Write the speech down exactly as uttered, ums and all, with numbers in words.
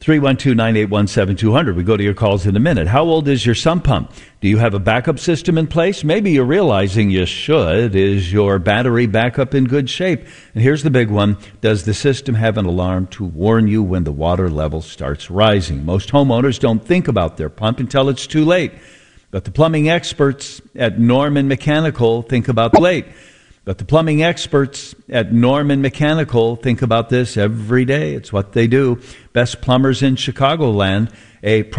three one two, nine eight one, seven two zero zero. We go to your calls in a minute. How old is your sump pump? Do you have a backup system in place? Maybe you're realizing you should. Is your battery backup in good shape? And here's the big one. Does the system have an alarm to warn you when the water level starts rising? Most homeowners don't think about their pump until it's too late. But the plumbing experts at Norman Mechanical think about late. But the plumbing experts at Norman Mechanical think about this every day. It's what they do. Best plumbers in Chicagoland. A